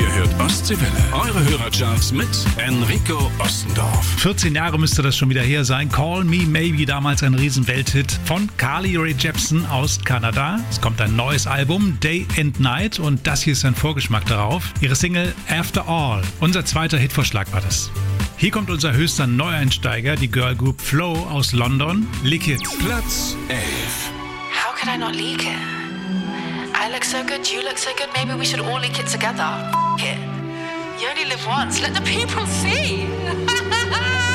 Ihr hört Ostseewelle. Eure Hörercharts mit Enrico Ostendorf. 14 Jahre müsste das schon wieder her sein. Call Me Maybe, damals ein Riesenwelthit von Carly Rae Jepsen aus Kanada. Es kommt ein neues Album, Day and Night, und das hier ist ein Vorgeschmack darauf. Ihre Single After All. Unser zweiter Hitvorschlag war das. Hier kommt unser höchster Neueinsteiger, die Girlgroup Flow aus London, Lick It. Platz 11. How could I not leak it? I look so good, you look so good, maybe we should all leak it together. F*** it. You only live once, let the people see.